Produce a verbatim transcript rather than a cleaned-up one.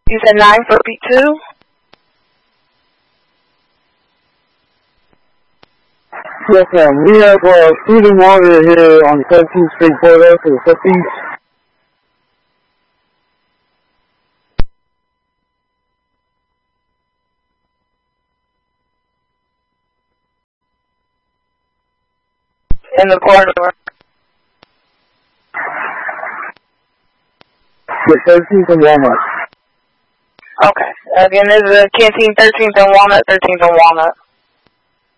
You said nine for Beat two? Yes, ma'am. We have uh, food and water here on seventeenth Street, Florida for the fifties. In the corridor. The thirteenth and Walnut. Okay. Again, this is a Canteen thirteenth and Walnut, thirteenth and Walnut.